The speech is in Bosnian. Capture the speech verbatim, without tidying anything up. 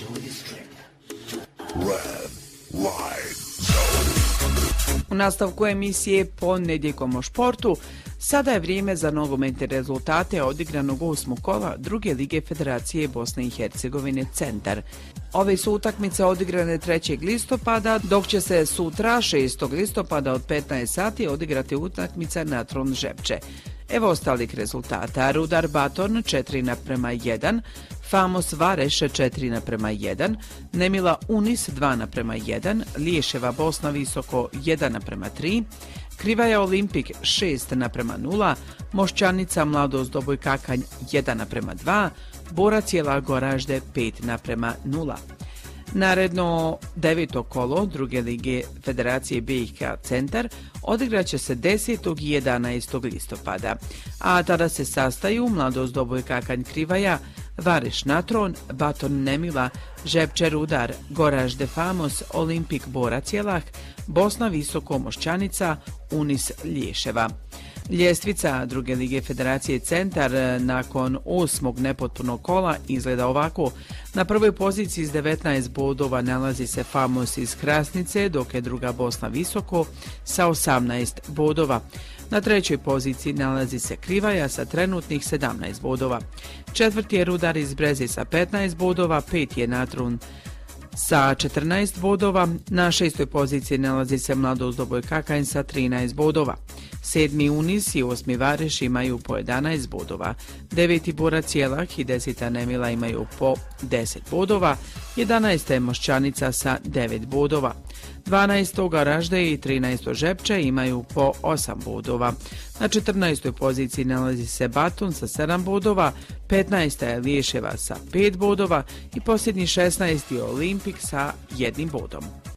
U nastavku emisije Ponedjeljkom o športu, sada je vrijeme za nogometne rezultate odigranog osmog kola druge lige Federacije Bosne i Hercegovine Centar. Ove su utakmice odigrane trećeg listopada, dok će se sutra šestog listopada od petnaest sati odigrati utakmica Natron Žepče. Evo ostalih rezultata. Rudar Baton četiri naprema jedan, Famos Vareš četiri naprema jedan, Nemila Unis dva naprema jedan, Liješeva Bosna Visoko jedan naprema tri, Krivaja Olimpik šest naprema nula, Mošćanica Mladost Doboj Kakanj jedan naprema dva, Borac Jela Goražde pet naprema nula. Naredno deveto kolo druge lige Federacije B i H Centar odigraće se desetog i jedanaestog listopada, a tada se sastaju Mladost Doboj Kakanj Krivaja, Vareš Natron, Baton Nemila, Žepče Rudar, Goražde Famos, Olimpik Borac Jelah, Bosna Visoko Mošćanica, Unis Liješeva. Ljestvica druge lige Federacije Centar nakon osmog nepotpunog kola izgleda ovako. Na prvoj poziciji s devetnaest bodova nalazi se Famos iz Krasnice, dok je druga Bosna Visoko sa osamnaest bodova. Na trećoj poziciji nalazi se Krivaja sa trenutnih sedamnaest bodova. Četvrti je Rudar iz Breze sa petnaest bodova, pet je Natron sa četrnaest bodova, na šestoj poziciji nalazi se Mladost Doboj Kakanj sa trinaest bodova. Sedmi Unis i osmi Vareš imaju po jedanaest bodova, deveti Borac Jelah i deseta Nemila imaju po deset bodova, jedanaesta je Mošćanica sa devet bodova, dvanaesto Goražde i trinaesto Žepče imaju po osam bodova. Na četrnaestoj poziciji nalazi se Baton sa sedam bodova, petnaesta je Liješeva sa pet bodova i posljednji šesnaesti je Olimpik sa jednim bodom.